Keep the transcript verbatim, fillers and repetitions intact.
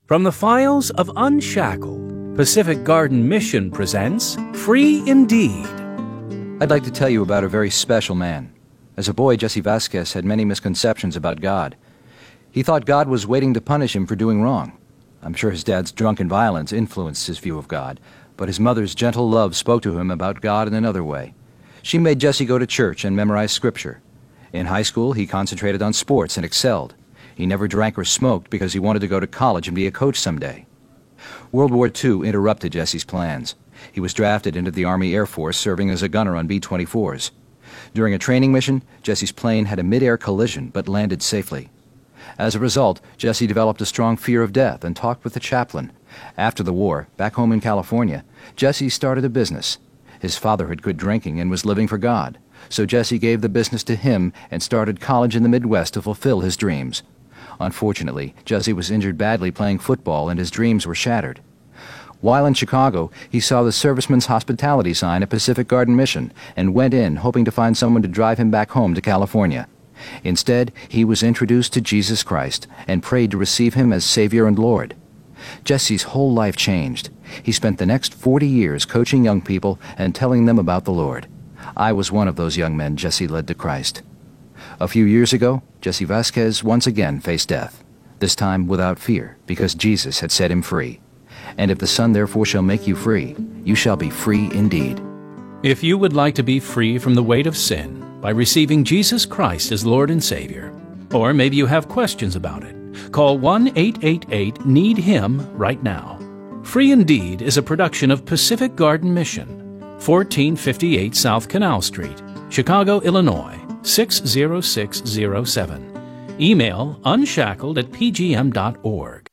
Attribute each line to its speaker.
Speaker 1: From the files of Unshackled, Pacific Garden Mission presents Free Indeed.
Speaker 2: I'd like to tell you about a very special man. As a boy, Jesse Vasquez had many misconceptions about God. He thought God was waiting to punish him for doing wrong. I'm sure his dad's drunken violence influenced his view of God, but his mother's gentle love spoke to him about God in another way. She made Jesse go to church and memorize Scripture. In high school, he concentrated on sports and excelled. He never drank or smoked because he wanted to go to college and be a coach someday. World War Two interrupted Jesse's plans. He was drafted into the Army Air Force, serving as a gunner on B twenty-fours. During a training mission, Jesse's plane had a mid-air collision but landed safely. As a result, Jesse developed a strong fear of death and talked with the chaplain. After the war, back home in California, Jesse started a business. His father had quit drinking and was living for God, so Jesse gave the business to him and started college in the Midwest to fulfill his dreams. Unfortunately, Jesse was injured badly playing football and his dreams were shattered. While in Chicago, he saw the Servicemen's Hospitality sign at Pacific Garden Mission and went in hoping to find someone to drive him back home to California. Instead, he was introduced to Jesus Christ and prayed to receive him as Savior and Lord. Jesse's whole life changed. He spent the next forty years coaching young people and telling them about the Lord. I was one of those young men Jesse led to Christ. A few years ago, Jesse Vasquez once again faced death, this time without fear, because Jesus had set him free. And if the Son therefore shall make you free, you shall be free indeed.
Speaker 1: If you would like to be free from the weight of sin by receiving Jesus Christ as Lord and Savior, or maybe you have questions about it, call one eight eight eight need him right now. Free Indeed is a production of Pacific Garden Mission, fourteen fifty-eight South Canal Street, Chicago, Illinois, six zero six zero seven. Email unshackled at p g m dot org.